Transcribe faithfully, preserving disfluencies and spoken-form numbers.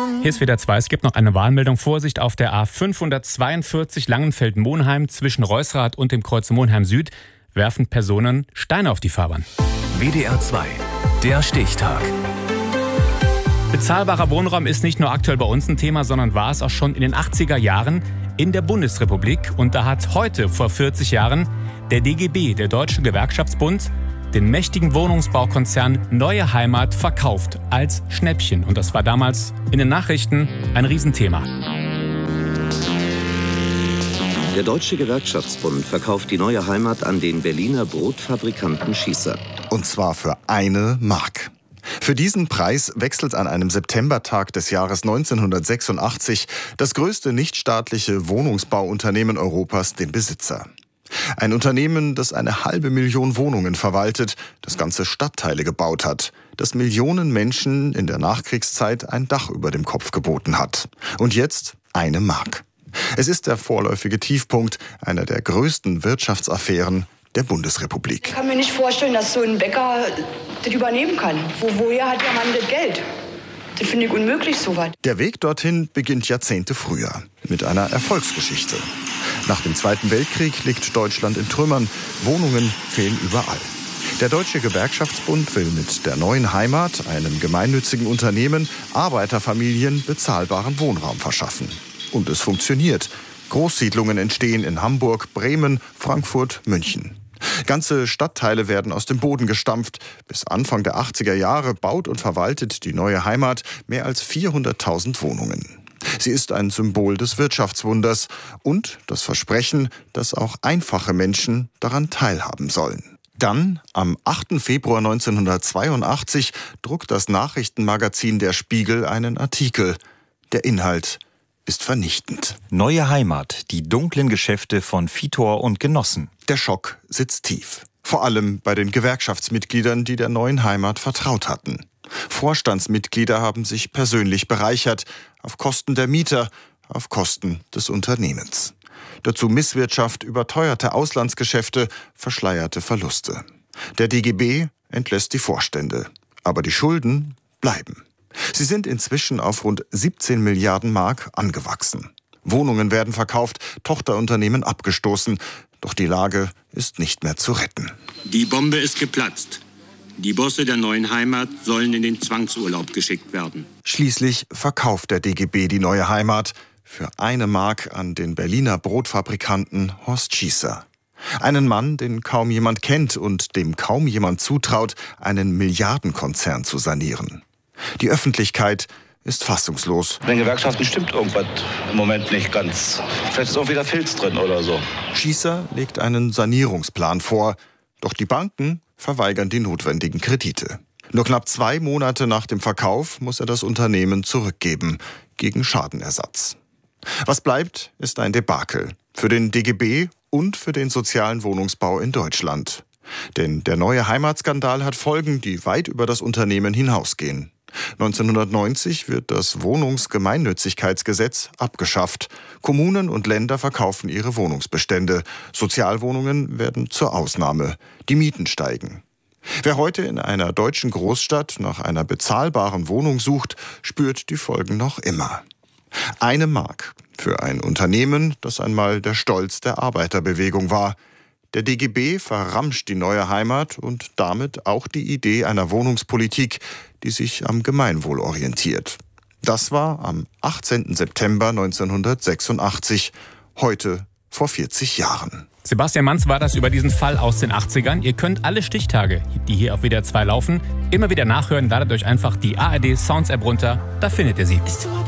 Hier ist W D R zwei. Es gibt noch eine Warnmeldung. Vorsicht auf der A fünfhundertzweiundvierzig Langenfeld-Monheim zwischen Reusrath und dem Kreuz Monheim Süd. Werfen Personen Steine auf die Fahrbahn. W D R zwei, der Stichtag. Bezahlbarer Wohnraum ist nicht nur aktuell bei uns ein Thema, sondern war es auch schon in den achtziger Jahren in der Bundesrepublik. Und da hat heute vor vierzig Jahren der D G B, der Deutsche Gewerkschaftsbund, den mächtigen Wohnungsbaukonzern Neue Heimat verkauft als Schnäppchen. Und das war damals in den Nachrichten ein Riesenthema. Der Deutsche Gewerkschaftsbund verkauft die Neue Heimat an den Berliner Brotfabrikanten Schießer. Und zwar für eine Mark. Für diesen Preis wechselt an einem Septembertag des Jahres neunzehnhundertsechsundachtzig das größte nichtstaatliche Wohnungsbauunternehmen Europas den Besitzer. Ein Unternehmen, das eine halbe Million Wohnungen verwaltet, das ganze Stadtteile gebaut hat, das Millionen Menschen in der Nachkriegszeit ein Dach über dem Kopf geboten hat. Und jetzt eine Mark. Es ist der vorläufige Tiefpunkt einer der größten Wirtschaftsaffären der Bundesrepublik. Ich kann mir nicht vorstellen, dass so ein Bäcker das übernehmen kann. Wo, woher hat der Mann das Geld? Das finde ich unmöglich, so was. Der Weg dorthin beginnt Jahrzehnte früher mit einer Erfolgsgeschichte. Nach dem Zweiten Weltkrieg liegt Deutschland in Trümmern. Wohnungen fehlen überall. Der Deutsche Gewerkschaftsbund will mit der Neuen Heimat, einem gemeinnützigen Unternehmen, Arbeiterfamilien bezahlbaren Wohnraum verschaffen. Und es funktioniert. Großsiedlungen entstehen in Hamburg, Bremen, Frankfurt, München. Ganze Stadtteile werden aus dem Boden gestampft. Bis Anfang der achtziger Jahre baut und verwaltet die Neue Heimat mehr als vierhunderttausend Wohnungen. Sie ist ein Symbol des Wirtschaftswunders und das Versprechen, dass auch einfache Menschen daran teilhaben sollen. Dann, am achten Februar neunzehnhundertzweiundachtzig, druckt das Nachrichtenmagazin Der Spiegel einen Artikel. Der Inhalt ist vernichtend. Neue Heimat, die dunklen Geschäfte von Vitor und Genossen. Der Schock sitzt tief. Vor allem bei den Gewerkschaftsmitgliedern, die der Neuen Heimat vertraut hatten. Vorstandsmitglieder haben sich persönlich bereichert, auf Kosten der Mieter, auf Kosten des Unternehmens. Dazu Misswirtschaft, überteuerte Auslandsgeschäfte, verschleierte Verluste. Der D G B entlässt die Vorstände, aber die Schulden bleiben. Sie sind inzwischen auf rund siebzehn Milliarden Mark angewachsen. Wohnungen werden verkauft, Tochterunternehmen abgestoßen, doch die Lage ist nicht mehr zu retten. Die Bombe ist geplatzt. Die Bosse der Neuen Heimat sollen in den Zwangsurlaub geschickt werden. Schließlich verkauft der D G B die Neue Heimat für eine Mark an den Berliner Brotfabrikanten Horst Schießer. Einen Mann, den kaum jemand kennt und dem kaum jemand zutraut, einen Milliardenkonzern zu sanieren. Die Öffentlichkeit ist fassungslos. In den Gewerkschaften stimmt irgendwas im Moment nicht ganz. Vielleicht ist auch wieder Filz drin oder so. Schießer legt einen Sanierungsplan vor, doch die Banken verweigern die notwendigen Kredite. Nur knapp zwei Monate nach dem Verkauf muss er das Unternehmen zurückgeben, gegen Schadenersatz. Was bleibt, ist ein Debakel. Für den D G B und für den sozialen Wohnungsbau in Deutschland. Denn der Neue Heimatskandal hat Folgen, die weit über das Unternehmen hinausgehen. neunzehnhundertneunzig wird das Wohnungsgemeinnützigkeitsgesetz abgeschafft. Kommunen und Länder verkaufen ihre Wohnungsbestände. Sozialwohnungen werden zur Ausnahme. Die Mieten steigen. Wer heute in einer deutschen Großstadt nach einer bezahlbaren Wohnung sucht, spürt die Folgen noch immer. Eine Mark für ein Unternehmen, das einmal der Stolz der Arbeiterbewegung war. Der D G B verramscht die Neue Heimat und damit auch die Idee einer Wohnungspolitik, die sich am Gemeinwohl orientiert. Das war am achtzehnten September neunzehnhundertsechsundachtzig, heute vor vierzig Jahren. Sebastian Manz war das über diesen Fall aus den achtzigern. Ihr könnt alle Stichtage, die hier auf W D R zwei laufen, immer wieder nachhören. Ladet euch einfach die A R D Sounds App runter, da findet ihr sie.